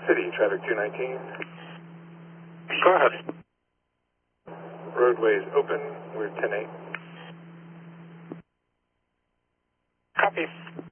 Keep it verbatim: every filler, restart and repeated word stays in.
City, traffic two nineteen. Go ahead. Roadways open, we're ten eight. Copy.